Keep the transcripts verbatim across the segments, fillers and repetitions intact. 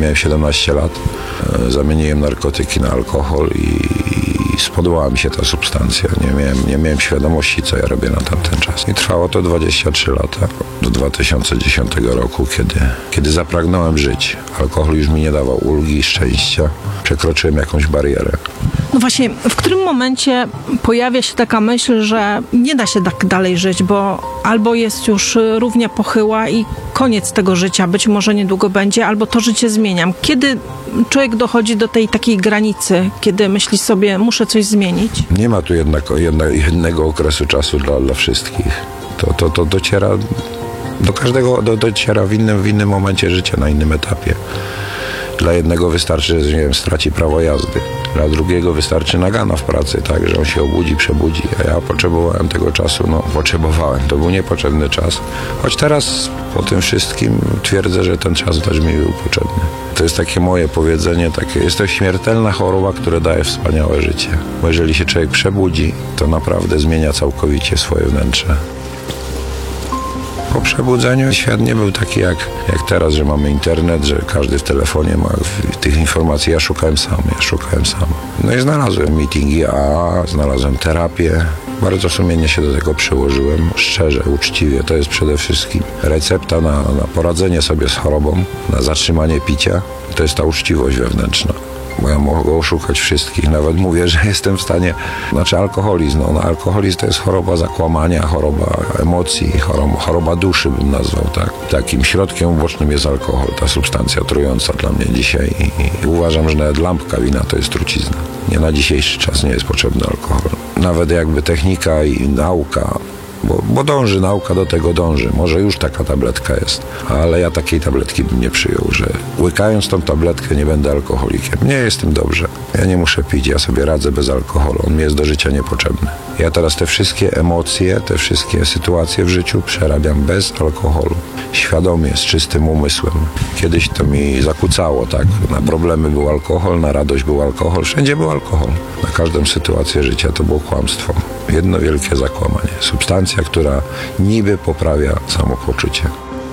miałem siedemnaście lat. Zamieniłem narkotyki na alkohol i spodobała mi się ta substancja. Nie miałem, nie miałem świadomości, co ja robię na tamten czas. I trwało to dwadzieścia trzy lata, do dwa tysiące dziesiątego roku, kiedy, kiedy zapragnąłem żyć. Alkohol już mi nie dawał ulgi i szczęścia. Przekroczyłem jakąś barierę. No właśnie, w którym momencie pojawia się taka myśl, że nie da się tak dalej żyć, bo albo jest już równia pochyła i koniec tego życia, być może niedługo będzie, albo to życie zmieniam. Kiedy człowiek dochodzi do tej takiej granicy, kiedy myśli sobie, muszę coś zmienić? Nie ma tu jednak jedna, jednego okresu czasu dla, dla wszystkich. To, to, to dociera do każdego, do, dociera w innym, w innym momencie życia, na innym etapie. Dla jednego wystarczy, że nie wiem, straci prawo jazdy. Dla drugiego wystarczy nagana w pracy, tak, że on się obudzi, przebudzi. A ja potrzebowałem tego czasu, no potrzebowałem. To był niepotrzebny czas. Choć teraz po tym wszystkim twierdzę, że ten czas też mi był potrzebny. To jest takie moje powiedzenie, takie, jest to śmiertelna choroba, która daje wspaniałe życie. Bo jeżeli się człowiek przebudzi, to naprawdę zmienia całkowicie swoje wnętrze. Po przebudzeniu świat nie był taki jak, jak teraz, że mamy internet, że każdy w telefonie ma tych informacji. Ja szukałem sam, ja szukałem sam. No i znalazłem meetingi A A, znalazłem terapię. Bardzo sumiennie się do tego przyłożyłem, szczerze, uczciwie. To jest przede wszystkim recepta na, na poradzenie sobie z chorobą, na zatrzymanie picia. To jest ta uczciwość wewnętrzna. Bo ja mogę oszukać wszystkich. Nawet mówię, że jestem w stanie... Znaczy alkoholizm. No, no, alkoholizm to jest choroba zakłamania, choroba emocji, choroba, choroba duszy bym nazwał, tak? Takim środkiem ubocznym jest alkohol, ta substancja trująca dla mnie dzisiaj. I, i uważam, że nawet lampka wina to jest trucizna. Nie, na dzisiejszy czas nie jest potrzebny alkohol. Nawet jakby technika i nauka, Bo, bo dąży, nauka do tego dąży. Może już taka tabletka jest, ale ja takiej tabletki bym nie przyjął, że łykając tą tabletkę nie będę alkoholikiem. Nie jestem dobrze. Ja nie muszę pić, ja sobie radzę bez alkoholu. On mi jest do życia niepotrzebny. Ja teraz te wszystkie emocje, te wszystkie sytuacje w życiu przerabiam bez alkoholu. Świadomie, z czystym umysłem. Kiedyś to mi zakłócało, tak? Na problemy był alkohol, na radość był alkohol, wszędzie był alkohol. Na każdą sytuację życia to było kłamstwo. Jedno wielkie zakłamanie. Substancja, która niby poprawia samopoczucie.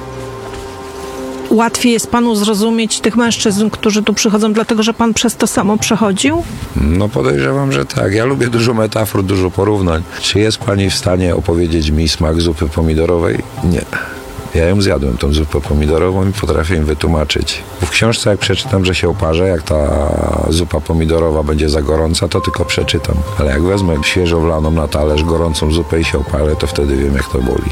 Łatwiej jest panu zrozumieć tych mężczyzn, którzy tu przychodzą, dlatego że pan przez to samo przechodził? No podejrzewam, że tak. Ja lubię dużo metafor, dużo porównań. Czy jest pani w stanie opowiedzieć mi smak zupy pomidorowej? Nie. Ja ją zjadłem, tą zupę pomidorową i potrafię im wytłumaczyć. W książce jak przeczytam, że się oparzę, jak ta zupa pomidorowa będzie za gorąca, to tylko przeczytam. Ale jak wezmę świeżo wlaną na talerz gorącą zupę i się oparzę, to wtedy wiem, jak to boli.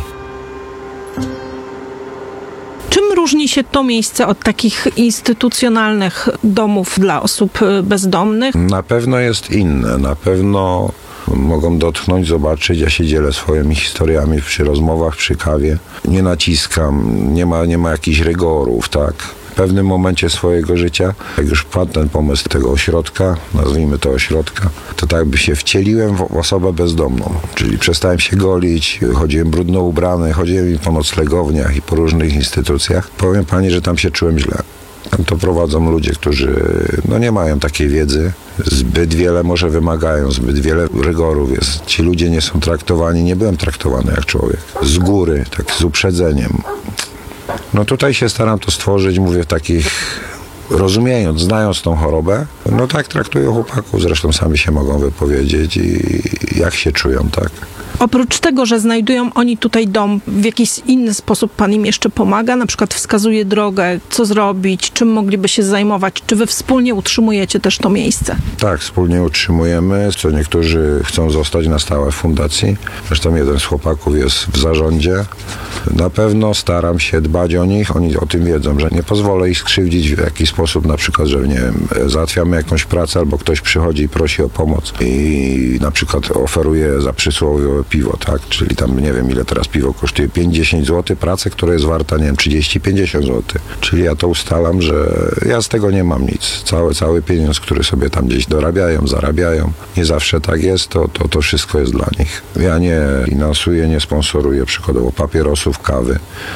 Czym różni się to miejsce od takich instytucjonalnych domów dla osób bezdomnych? Na pewno jest inne. Na pewno mogą dotknąć, zobaczyć. Ja się dzielę swoimi historiami przy rozmowach, przy kawie. Nie naciskam, nie ma, nie ma jakichś rygorów, tak. W pewnym momencie swojego życia, jak już padł ten pomysł tego ośrodka, nazwijmy to ośrodka, to tak jakby się wcieliłem w osobę bezdomną. Czyli przestałem się golić, chodziłem brudno ubrany, chodziłem i po noclegowniach i po różnych instytucjach. Powiem pani, że tam się czułem źle. Tam to prowadzą ludzie, którzy no nie mają takiej wiedzy, zbyt wiele może wymagają, zbyt wiele rygorów jest. Ci ludzie nie są traktowani, nie byłem traktowany jak człowiek. Z góry, tak z uprzedzeniem. No tutaj się staram to stworzyć, mówię w takich, rozumiejąc, znając tą chorobę, no tak traktuję chłopaków, zresztą sami się mogą wypowiedzieć i jak się czują, tak. Oprócz tego, że znajdują oni tutaj dom, w jakiś inny sposób pan im jeszcze pomaga? Na przykład wskazuje drogę, co zrobić, czym mogliby się zajmować? Czy wy wspólnie utrzymujecie też to miejsce? Tak, wspólnie utrzymujemy. Co niektórzy chcą zostać na stałe w fundacji. Zresztą jeden z chłopaków jest w zarządzie. Na pewno staram się dbać o nich. Oni o tym wiedzą, że nie pozwolę ich skrzywdzić w jakiś sposób. Na przykład, że nie wiem, załatwiamy jakąś pracę albo ktoś przychodzi i prosi o pomoc i na przykład oferuje za przysłowiowe piwo, tak? Czyli tam nie wiem, ile teraz piwo kosztuje, pięć do dziesięciu złotych, pracę, która jest warta, nie wiem, trzydzieści do pięćdziesięciu złotych. Czyli ja to ustalam, że ja z tego nie mam nic. Cały, cały pieniądz, który sobie tam gdzieś dorabiają, zarabiają. Nie zawsze tak jest, to, to, to wszystko jest dla nich. Ja nie finansuję, nie sponsoruję przykładowo papierosów, kawy,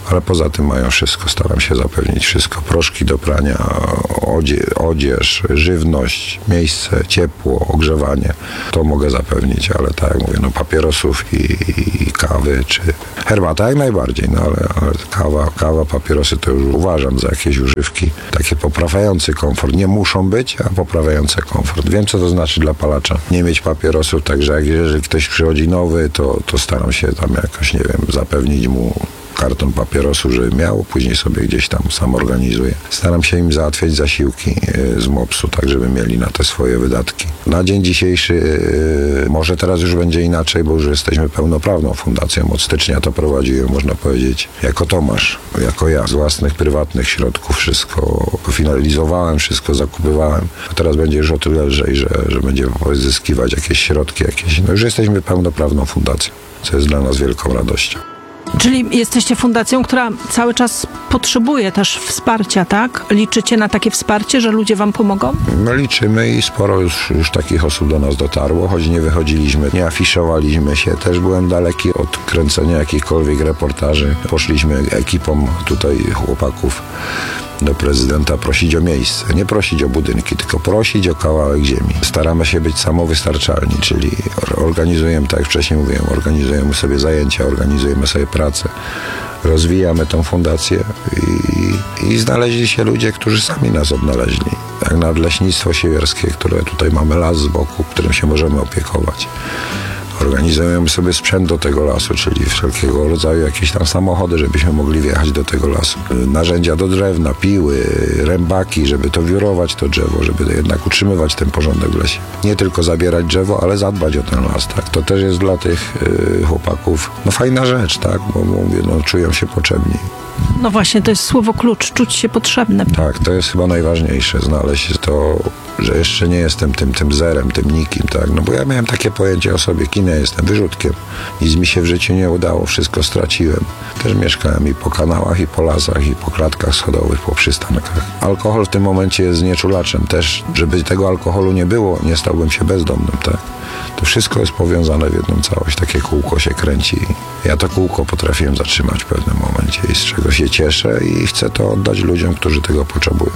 Ale poza tym mają wszystko, staram się zapewnić wszystko. Proszki do prania, odzie, odzież, żywność, miejsce, ciepło, ogrzewanie. To mogę zapewnić, ale tak jak mówię, no papierosów i, i kawy, czy herbata jak najbardziej, no ale, ale kawa, kawa, papierosy to już uważam za jakieś używki takie poprawiające komfort. Nie muszą być, a poprawiające komfort. Wiem, co to znaczy dla palacza. Nie mieć papierosów, także jak jeżeli ktoś przychodzi nowy, to, to staram się tam jakoś, nie wiem, zapewnić mu karton papierosów, żeby miał, później sobie gdzieś tam sam organizuję. Staram się im załatwiać zasiłki z mopsu, tak żeby mieli na te swoje wydatki. Na dzień dzisiejszy, może teraz już będzie inaczej, bo już jesteśmy pełnoprawną fundacją. Od stycznia to prowadziłem, można powiedzieć, jako Tomasz, jako ja, z własnych, prywatnych środków wszystko finalizowałem, wszystko zakupywałem. A teraz będzie już o tyle lżej, że, że będziemy pozyskiwać jakieś środki, jakieś. No już jesteśmy pełnoprawną fundacją, co jest dla nas wielką radością. Czyli jesteście fundacją, która cały czas potrzebuje też wsparcia, tak? Liczycie na takie wsparcie, że ludzie wam pomogą? No liczymy i sporo już, już takich osób do nas dotarło, choć nie wychodziliśmy, nie afiszowaliśmy się. Też byłem daleki od kręcenia jakichkolwiek reportaży. Poszliśmy ekipą tutaj chłopaków do prezydenta prosić o miejsce. Nie prosić o budynki, tylko prosić o kawałek ziemi. Staramy się być samowystarczalni, czyli organizujemy, tak jak wcześniej mówiłem, organizujemy sobie zajęcia, organizujemy sobie pracę, rozwijamy tą fundację i, i znaleźli się ludzie, którzy sami nas odnaleźli. Jak Nadleśnictwo Siewierskie, które tutaj mamy las z boku, którym się możemy opiekować. Organizujemy sobie sprzęt do tego lasu, czyli wszelkiego rodzaju jakieś tam samochody, żebyśmy mogli wjechać do tego lasu. Narzędzia do drewna, piły, rębaki, żeby to wiórować to drzewo, żeby jednak utrzymywać ten porządek w lesie. Nie tylko zabierać drzewo, ale zadbać o ten las, tak? To też jest dla tych y, chłopaków no fajna rzecz, tak? Bo mówię, no czują się potrzebni. No właśnie, to jest słowo klucz, czuć się potrzebnym. Tak, to jest chyba najważniejsze, znaleźć to, że jeszcze nie jestem tym, tym zerem, tym nikim, tak, no bo ja miałem takie pojęcie o sobie, kim ja jestem, wyrzutkiem. Nic mi się w życiu nie udało, wszystko straciłem. Też mieszkałem i po kanałach, i po lasach, i po klatkach schodowych, po przystankach. Alkohol w tym momencie jest znieczulaczem też, żeby tego alkoholu nie było, nie stałbym się bezdomnym, tak. To wszystko jest powiązane w jedną całość, takie kółko się kręci. Ja to kółko potrafiłem zatrzymać w pewnym momencie i z czego się cieszę i chcę to oddać ludziom, którzy tego potrzebują.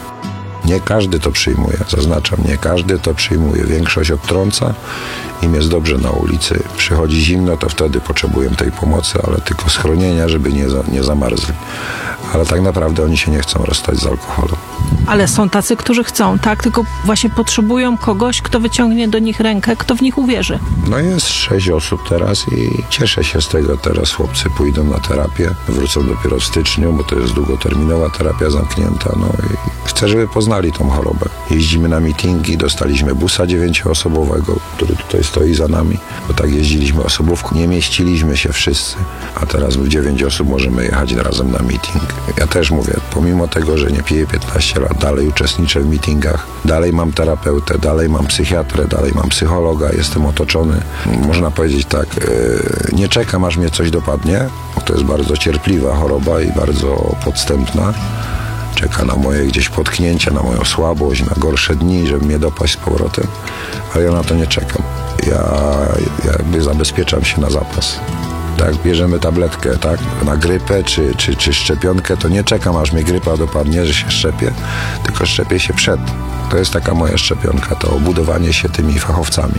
Nie każdy to przyjmuje, zaznaczam, nie każdy to przyjmuje. Większość odtrąca, im jest dobrze na ulicy. Przychodzi zimno, to wtedy potrzebują tej pomocy, ale tylko schronienia, żeby nie, za, nie zamarzli. Ale tak naprawdę oni się nie chcą rozstać z alkoholem. Ale są tacy, którzy chcą, tak? Tylko właśnie potrzebują kogoś, kto wyciągnie do nich rękę, kto w nich uwierzy. No jest sześć osób teraz i cieszę się z tego. Teraz chłopcy pójdą na terapię, wrócą dopiero w styczniu, bo to jest długoterminowa terapia zamknięta. No i chcę, żeby poznali tą chorobę. Jeździmy na mitingi, dostaliśmy busa dziewięcioosobowego, który tutaj stoi za nami, bo tak jeździliśmy osobówką. Nie mieściliśmy się wszyscy, a teraz w dziewięć osób możemy jechać razem na meeting. Ja też mówię, pomimo tego, że nie piję piętnaście lat, dalej uczestniczę w meetingach, dalej mam terapeutę, dalej mam psychiatrę, dalej mam psychologa, jestem otoczony. Można powiedzieć tak, yy, nie czekam, aż mnie coś dopadnie, bo to jest bardzo cierpliwa choroba i bardzo podstępna. Czeka na moje gdzieś potknięcia, na moją słabość, na gorsze dni, żeby mnie dopaść z powrotem, ale ja na to nie czekam. Ja, ja jakby zabezpieczam się na zapas. Tak, bierzemy tabletkę, tak, na grypę czy, czy, czy szczepionkę, to nie czekam, aż mnie grypa dopadnie, że się szczepię, tylko szczepię się przed. To jest taka moja szczepionka, to obudowanie się tymi fachowcami.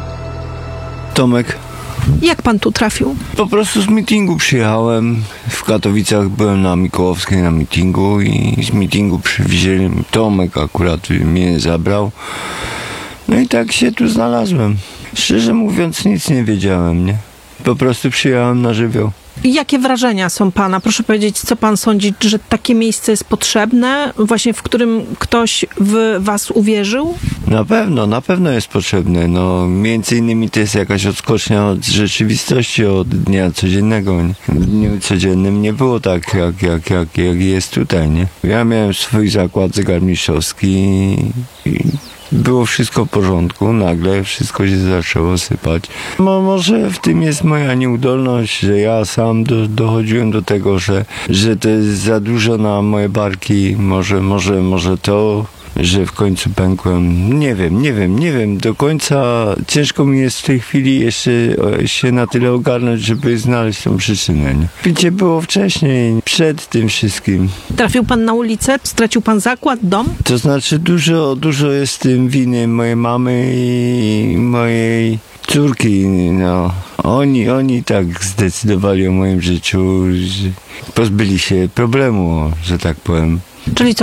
Tomek. Jak pan tu trafił? Po prostu z meetingu przyjechałem. W Katowicach byłem na Mikołowskiej na meetingu i z meetingu przywieźli Tomek, akurat mnie zabrał. No i tak się tu znalazłem. Szczerze mówiąc, nic nie wiedziałem, nie? Po prostu przyjechałem na żywioł. Jakie wrażenia są pana? Proszę powiedzieć, co pan sądzi, że takie miejsce jest potrzebne, właśnie w którym ktoś w was uwierzył? Na pewno, na pewno jest potrzebne. No, między innymi to jest jakaś odskocznia od rzeczywistości, od dnia codziennego. Nie? W dniu codziennym nie było tak, jak, jak, jak, jak jest tutaj, nie? Ja miałem swój zakład zegarmistrzowski i było wszystko w porządku, nagle wszystko się zaczęło sypać. No, może w tym jest moja nieudolność, że ja sam do, dochodziłem do tego, że, że to jest za dużo na moje barki, może, może, może to że w końcu pękłem. Nie wiem, nie wiem, nie wiem. Do końca ciężko mi jest w tej chwili jeszcze o, się na tyle ogarnąć, żeby znaleźć tą przyczynę. Nie? Picie było wcześniej, przed tym wszystkim. Trafił pan na ulicę? Stracił pan zakład, dom? To znaczy dużo, dużo jest w tym winy mojej mamy i mojej córki, no. Oni, oni tak zdecydowali o moim życiu, że pozbyli się problemu, że tak powiem. Czyli co?